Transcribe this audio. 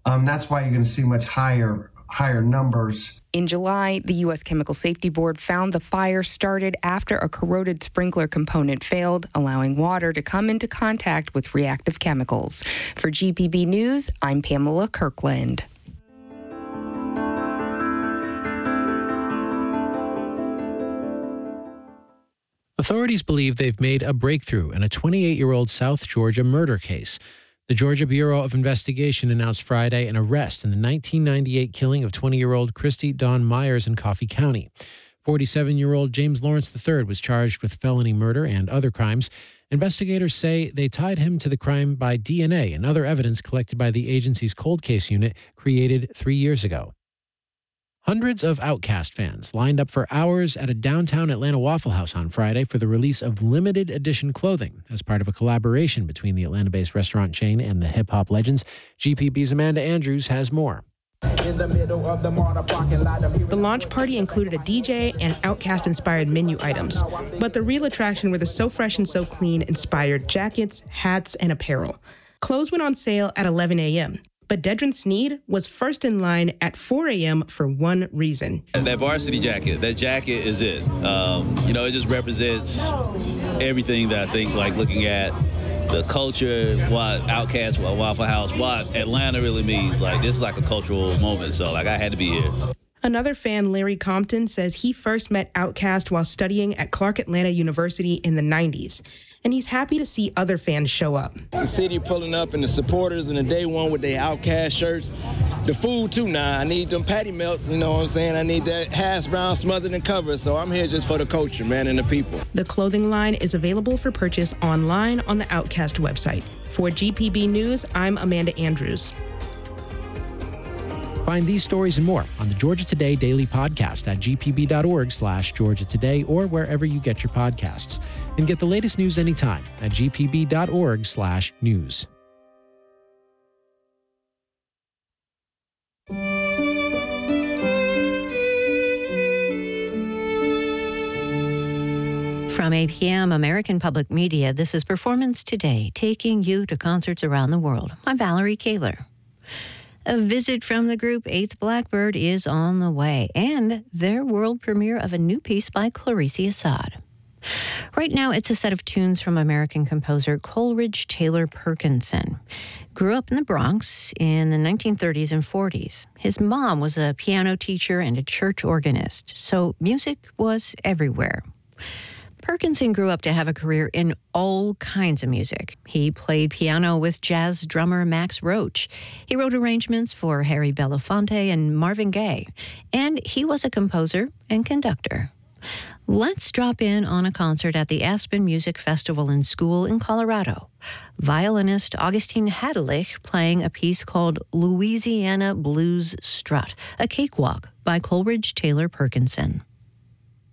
That's why you're going to see much higher numbers. In July, the U.S. Chemical Safety Board found the fire started after a corroded sprinkler component failed, allowing water to come into contact with reactive chemicals. For GPB News, I'm Pamela Kirkland. Authorities believe they've made a breakthrough in a 28-year-old South Georgia murder case. The Georgia Bureau of Investigation announced Friday an arrest in the 1998 killing of 20-year-old Christy Dawn Myers in Coffee County. 47-year-old James Lawrence III was charged with felony murder and other crimes. Investigators say they tied him to the crime by DNA and other evidence collected by the agency's cold case unit created 3 years ago. Hundreds of Outkast fans lined up for hours at a downtown Atlanta Waffle House on Friday for the release of limited edition clothing as part of a collaboration between the Atlanta-based restaurant chain and the hip-hop legends. GPB's Amanda Andrews has more. The launch party included a DJ and Outkast-inspired menu items, but the real attraction were the So Fresh and So Clean inspired jackets, hats, and apparel. Clothes went on sale at 11 a.m., but Dedrin Sneed was first in line at 4 a.m. for one reason. That varsity jacket, that jacket is it. It just represents everything that I think, like looking at the culture, what Outkast, what Waffle House, what Atlanta really means. Like, this is like a cultural moment, so I had to be here. Another fan, Larry Compton, says he first met Outkast while studying at Clark Atlanta University in the 90s. And he's happy to see other fans show up. The city pulling up and the supporters and the day one with their Outkast shirts. The food, too, now. I need them patty melts, you know what I'm saying? I need that hash brown smothered and covered. So I'm here just for the culture, man, and the people. The clothing line is available for purchase online on the Outkast website. For GPB News, I'm Amanda Andrews. Find these stories and more on the Georgia Today Daily Podcast at gpb.org/Georgia Today or wherever you get your podcasts. And get the latest news anytime at gpb.org/news. From APM American Public Media, this is Performance Today, taking you to concerts around the world. I'm Valerie Kaler. A visit from the group Eighth Blackbird is on the way, and their world premiere of a new piece by Clarice Assad. Right now, it's a set of tunes from American composer Coleridge Taylor Perkinson. Grew up in the Bronx in the 1930s and 40s. His mom was a piano teacher and a church organist, so music was everywhere. Perkinson grew up to have a career in all kinds of music. He played piano with jazz drummer Max Roach. He wrote arrangements for Harry Belafonte and Marvin Gaye. And he was a composer and conductor. Let's drop in on a concert at the Aspen Music Festival and School in Colorado. Violinist Augustine Hadelich playing a piece called Louisiana Blues Strut, a cakewalk by Coleridge Taylor Perkinson.